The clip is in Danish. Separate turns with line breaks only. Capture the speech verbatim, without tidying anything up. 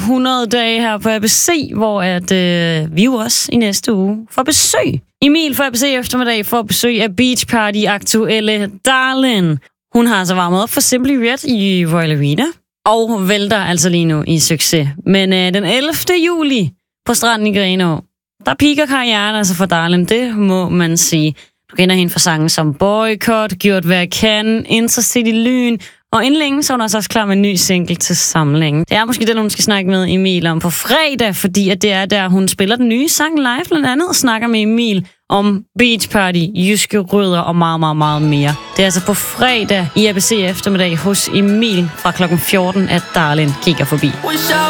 hundrede dage her på A B C, hvor at, øh, vi jo også i næste uge får besøg. Emil fra A B C eftermiddag får besøg af Beach Party-aktuelle Darlin. Hun har altså varmet op for Simply Red i Royal Arena, og vælter altså lige nu i succes. Men øh, den ellevte juli på stranden i Grenaa, der piker karrieren altså for Darlin, det må man sige. Du kender hende fra sangen som Boycott, Gjort hvad jeg kan, Intercity Lyn, og inden længe så er hun altså også klar med en ny single til samlingen. Det er måske det, hun skal snakke med Emil om på fredag, fordi at det er der, hun spiller den nye sang live blandt andet, og snakker med Emil om Beach Party, jyske rødder og meget, meget, meget mere. Det er altså på fredag i A B C eftermiddag hos Emil fra klokken fjorten, at Darlin kigger forbi.